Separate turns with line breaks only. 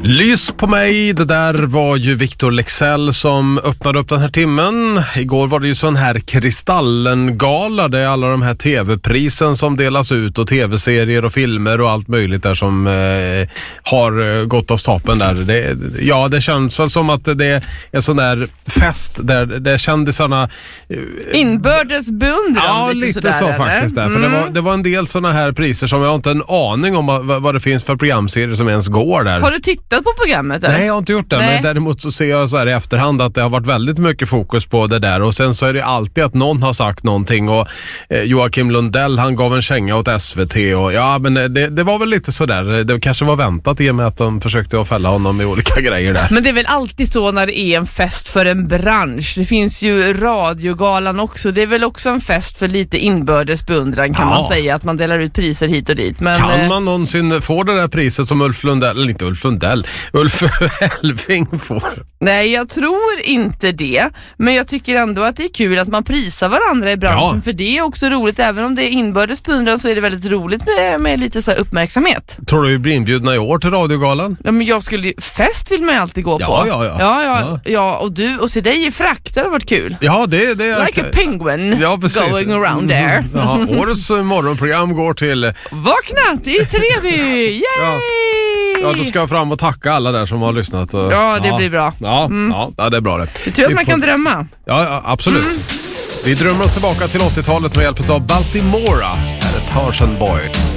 Lys på mig, det där var ju Victor Leksell som öppnade upp den här timmen. Igår var det ju sån här Kristallen-gala, det är alla de här tv-prisen som delas ut och tv-serier och filmer och allt möjligt där som har gått av stapeln där. Det känns väl som att det är en sån där fest där kändisarna
inbördes beundran.
Ja, lite så faktiskt där. För det var en del såna här priser som jag har inte en aning om vad det finns för programserier som ens går där.
Har du tittat på programmet? Eller?
Nej, jag har inte gjort det. Men däremot så ser jag så här i efterhand att det har varit väldigt mycket fokus på det där. Och sen så är det alltid att någon har sagt någonting. Och Joakim Lundell, han gav en känga åt SVT. Och ja, men det var väl lite så där. Det kanske var väntat i och med att de försökte att fälla honom i olika grejer där.
Men det är väl alltid så när det är en fest för en bransch. Det finns ju radiogalan också. Det är väl också en fest för lite inbördes beundran kan man säga. Att man delar ut priser hit och dit. Men,
kan man någonsin få det där priset som Ulf Lundell, eller inte Ulf Lundell, Ulf Elving får?
Nej, jag tror inte det. Men jag tycker ändå att det är kul att man prisar varandra i branschen. Ja. För det är också roligt, även om det är inbördes beundran så är det väldigt roligt med lite så här uppmärksamhet.
Tror du vi blir inbjudna i år till radiogalan?
Ja, men fest vill man ju alltid gå på. Ja, och se dig i frack, det har varit kul.
Ja, det
like a penguin going around there.
Ja, årets morgonprogram går till
Vaknat i Treby. Yay!
Ja, då ska jag fram och tacka alla där som har lyssnat.
Ja, det blir bra.
Ja, det är bra det.
Det tror att man kan drömma.
Ja, absolut. Vi drömmer oss tillbaka till 80-talet med hjälp av Baltimora. Här är Tarzan Boy.